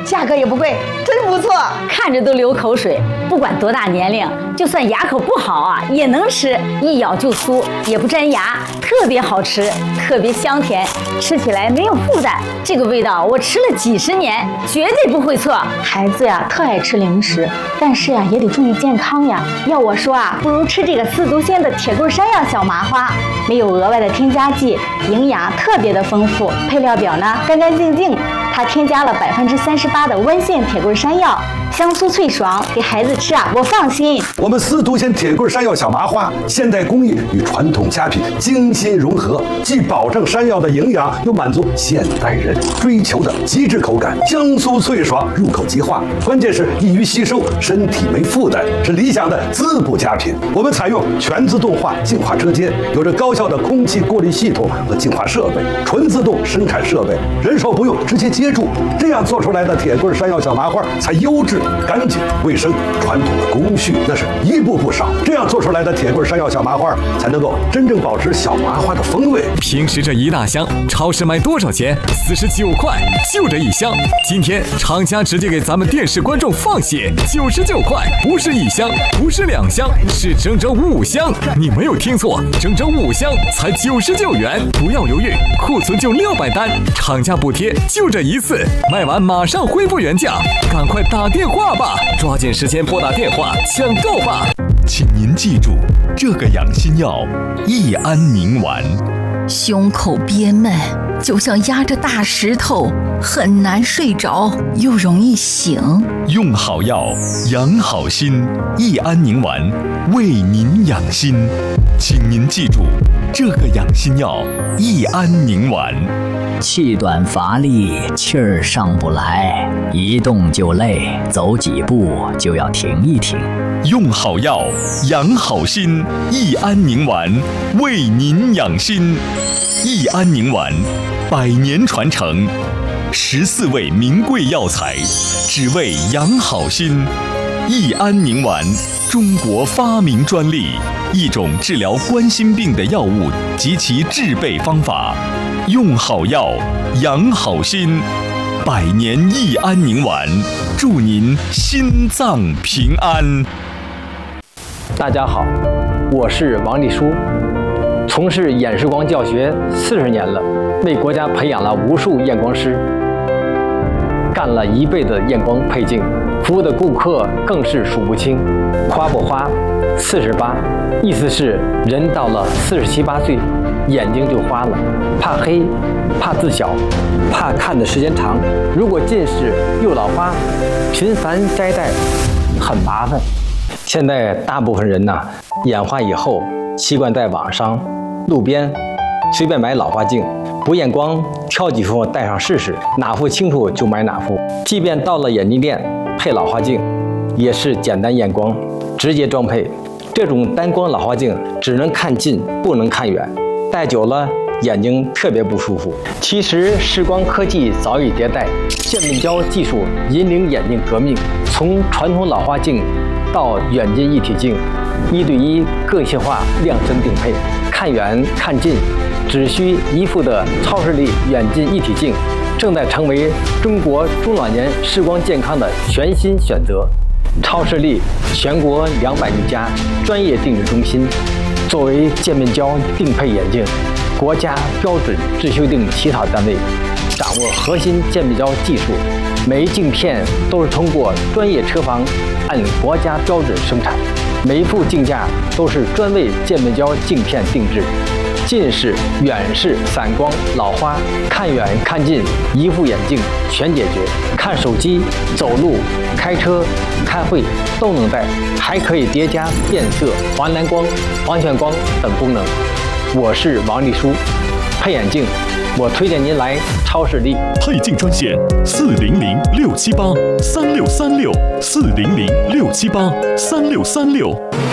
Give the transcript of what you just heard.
价格也不贵，真不错， 看着都流口水。不管多大年龄，就算牙口不好啊，也能吃，一咬就酥，也不粘牙，特别好吃，特别香甜，吃起来没有负担。这个味道我吃了几10年，绝对不会错。孩子呀，特爱吃零食，但是呀，也得注意健康呀。要我说啊，不如吃这个丝足鲜的铁棍山药小麻花，没有额外的添加剂，营养特别的丰富。配料表呢干干净净，它添加了38%的温县铁棍山药，香酥脆爽，给孩子吃啊，我放心。 我们丝足鲜铁棍山药小麻花，现代工艺与传统佳品精心融合，既保证山药的营养，又满足现代人追求的极致口感，香酥脆爽，入口即化。关键是易于吸收，身体没负担，是理想的滋补佳品。我们采用全自动化净化车间，有着高效的空气过滤系统和净化设备，纯自动生产设备，人手不用，直接接触，这样做出来的铁棍山药小麻花才优质、干净、卫生。传统的工序那是一步不少，这样做出来的铁棍山药小麻花才能够真正保持小麻花的风味。 平时这一大箱，超市卖多少钱？49块，就这一箱。今天厂家直接给咱们电视观众放血，99块，不是一箱，不是2箱，是整整5箱。你没有听错，整整5箱才99元。不要犹豫，库存就600单，厂家补贴就这一次，卖完马上恢复原价，赶快打电话吧，抓紧时间拨打电话抢购吧。 请您记住，这个养心药益安宁丸。 胸口憋闷，就像压着大石头，很难睡着，又容易醒。 用好药，养好心，益安宁丸为您养心。请您记住，这个养心药益安宁丸。 气短乏力，气儿上不来，一动就累，走几步就要停一停。 用好药，养好心，益安宁丸为您养心。益安宁丸100年传承，14味名贵药材，只为养好心。益安宁丸，中国发明专利，一种治疗冠心病的药物及其制备方法。用好药，养好心，100年益安宁丸，祝您心脏平安。 大家好，我是王立书，从事眼视光教学40年了，为国家培养了无数验光师，干了1辈子验光配镜，服务的顾客更是数不清。花不花48，意思是人到了47、8岁，眼睛就花了，怕黑，怕字小，怕看的时间长。如果近视又老花，频繁摘戴很麻烦。现在大部分人呢，眼花以后习惯在网上、路边随便买老花镜，不验光，挑几副戴上试试，哪副清楚就买哪副。即便到了眼镜店配老花镜，也是简单验光，直接装配。这种单光老花镜只能看近，不能看远，戴久了眼睛特别不舒服。其实视光科技早已迭代，渐变焦技术引领眼镜革命，从传统老花镜到远近一体镜，1对1个性化量身定配，看远看近只需1副的超视力远近一体镜，正在成为中国中老年视光健康的全新选择。超视力全国200余家专业定制中心，作为渐变焦定配眼镜国家标准制修订起草单位，掌握核心渐变焦技术，每一镜片都是通过专业车房按国家标准生产，每一副镜架都是专为渐变焦镜片定制。近视、远视、散光、老花，看远看近1副眼镜全解决。看手机、走路、开车、开会都能戴，还可以叠加变色、环蓝光、环旋光等功能。我是王立书，配眼镜我推荐您来超视力。 配镜专线400-678-3636，400-678-3636。